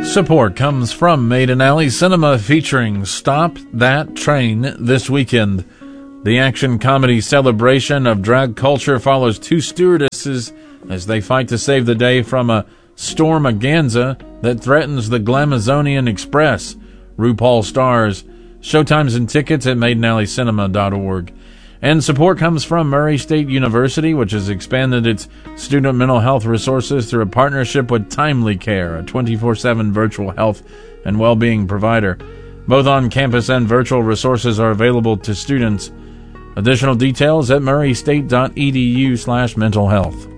Support comes from Maiden Alley Cinema featuring Stop That Train this weekend. The action comedy celebration of drag culture follows two stewardesses as they fight to save the day from a stormaganza that threatens the Glamazonian Express. RuPaul stars. Showtimes and tickets at maidenalleycinema.org. And support comes from Murray State University, which has expanded its student mental health resources through a partnership with Timely Care, a 24/7 virtual health and well-being provider. Both on-campus and virtual resources are available to students. Additional details at murraystate.edu/mentalhealth.